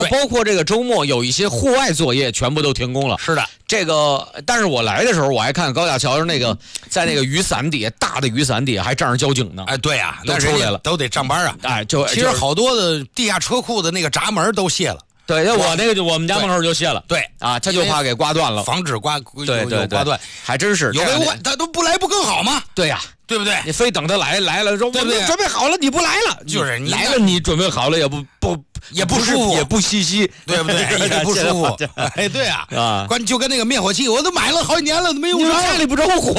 包括这个周末有一些户外作业全部都停工了。 是的， 这个，但是我来的时候我还看高架桥上那个在那个雨伞底下，大的雨伞底下还站着交警呢。 哎，对啊， 都出来了， 都得上班啊。 哎， 其实好多的地下车库的那个闸门都卸了。 对，我那个就我们家门口就卸了。 对啊，他就怕给刮断了， 防止刮断， 还真是有危他都不来不更好吗？ 对呀， 对不对？ 你非等他来了，说对不对？ 准备好了你不来了， 就是你来了你准备好了也不舒服， 也不稀稀， 对不对？也不舒服。哎，对啊，就跟那个灭火器，我都买了好几年了，都没用上， 家里不着火，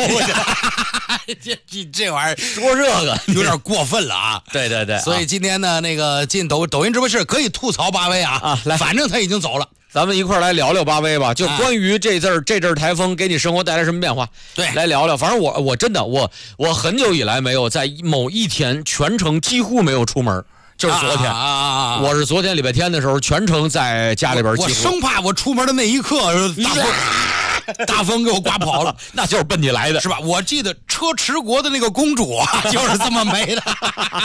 这玩意儿说这个有点过分了啊！ 对， 所以今天呢，那个进抖音直播室可以吐槽巴威啊， 来， 反正他已经走了。 咱们一块来聊聊巴威吧，就关于这阵台风给你生活带来什么变化？ 对， 来聊聊。反正我真的我很久以来没有在某一天全程几乎没有出门，就是昨天我是昨天礼拜天的时候全程在家里边。 我生怕我出门的那一刻大风给我刮跑了， 那就是奔你来的， 是吧？我记得车迟国的那个公主啊，就是这么没的。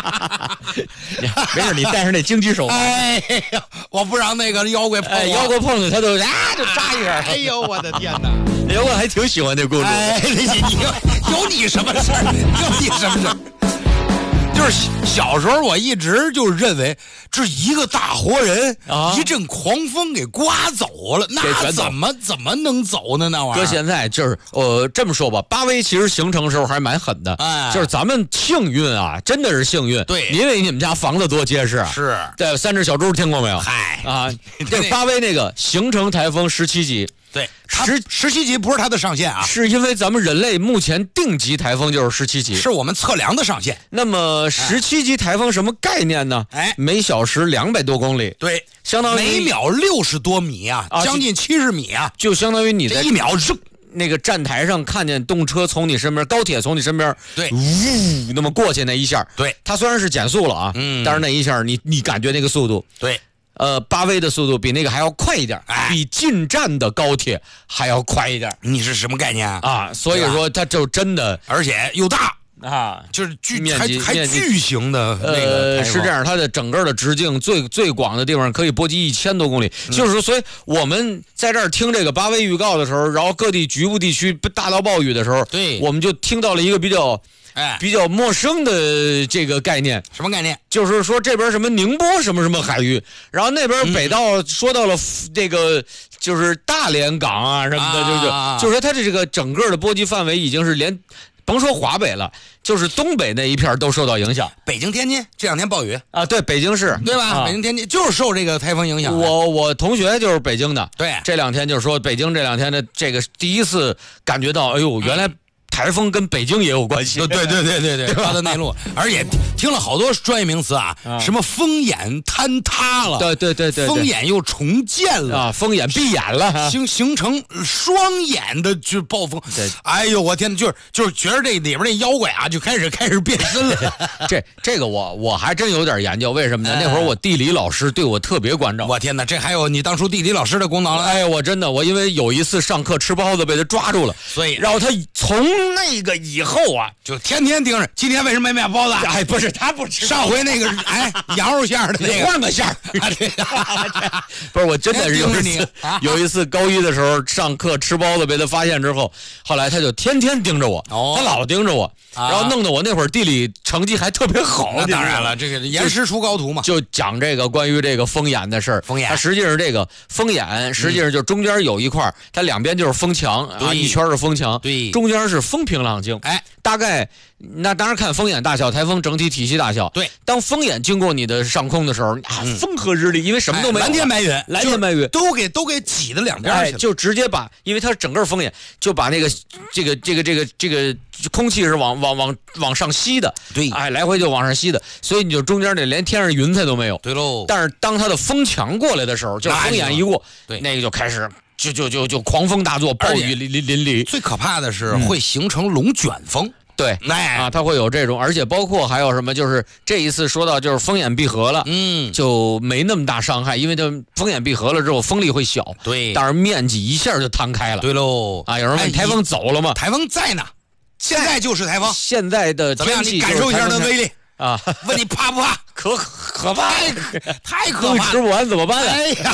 没事，你带上那荆棘手。 哎呀，我不让那个妖怪碰我， 妖怪碰了他就扎一下。 哎呦，我的天哪！ 妖怪还挺喜欢那公主。 哎，有你什么事儿？有你什么事儿？就是小时候我一直就认为这一个大活人一阵狂风给刮走了，那怎么能走呢？那玩意儿搁现在就是这么说吧，巴威其实形成时候还蛮狠的，就是咱们幸运啊，真的是幸运。 对， 因为你们家房子多结实啊。 是。 对，三只小猪听过没有？ 嗨啊，这巴威那个形成台风17级。 对，17级不是它的上限啊， 是因为咱们人类目前定级台风就是17级， 是我们测量的上限。 那么17级台风什么概念呢？每小时200多公里， 对， 相当于每秒60多米啊，将近70米啊， 就相当于你在 1秒那个站台上看见动车从你身边，高铁从你身边， 对， 呜，那么过去那一下， 对， 它虽然是减速了啊，但是那一下你感觉那个速度， 对。 巴威的速度比那个还要快一点，比近站的高铁还要快一点。 你是什么概念啊？所以说它就真的， 而且又大啊， 就是面积还巨型的那个是这样，它的整个的直径最广的地方可以波及1000多公里。就是说，所以我们在这儿听这个巴威预告的时候，然后各地局部地区大到暴雨的时候， 对， 我们就听到了一个比较陌生的这个概念。 什么概念？ 就是说这边什么宁波什么海域，然后那边北到说到了这个就是大连港啊什么的，就是说它的这个整个的波及范围已经是连甭说华北了，就是东北那一片都受到影响。 北京、天津这2天暴雨啊，对，北京市， 对吧？北京、天津就是受这个台风影响。 我同学就是北京的， 对， 这2天就是说北京这2天的这个第一次感觉到，哎呦，原来台风跟北京也有关系。 对，发的内陆，而且听了好多专业名词啊，什么风眼坍塌了， 对， 风眼又重建了啊，风眼闭眼了， 形成双眼的就暴风。哎呦，我天，就是觉得这里边那妖怪啊，就开始变身了。 这个我还真有点研究，为什么呢？那会儿我地理老师对我特别关照。 我天哪，这还有你当初地理老师的功劳了。 哎，我因为有一次上课吃包子被他抓住了， 所以然后他从那个以后啊， 就天天盯着。今天为什么没买包子？ 哎，不是他不吃， 上回那个羊肉馅的那个， 换个馅儿。不是，我真的是有一次高一的时候上课吃包子被他发现之后，后来他就天天盯着我，他老盯着我，然后弄得我那会儿地理成绩还特别好。 那当然了，这个严师出高徒嘛。 就讲这个关于这个风眼的事儿。 风眼， 它实际上这个风眼实际上就中间有一块，它两边就是风墙啊，一圈是风墙， 对， 中间是风平浪静。 哎， 大概那当然看风眼大小，台风整体体系大小。 对， 当风眼经过你的上空的时候啊，风和日丽，因为什么都没有， 蓝天白云， 蓝天白云都给挤到两边去了， 就直接把，因为它整个风眼就把那个这个空气是往上吸的， 对， 哎，来回就往上吸的，所以你就中间连天上云彩都没有。 对喽。 但是当它的风墙过来的时候，就风眼一过， 对， 那个就开始就狂风大作，暴雨淋漓。 最可怕的是会形成龙卷风。 对，啊，它会有这种，而且包括还有什么，就是这一次说到就是风眼闭合了，就没那么大伤害，因为它风眼闭合了之后风力会小， 对， 但是面积一下就摊开了。 对喽， 啊，有人问台风走了吗？ 台风在呢，现在就是台风， 现在的天气你感受一下它威力啊？ 问你怕不怕？ 可怕， 太可怕了， 吃不完怎么办啊？ 哎呀。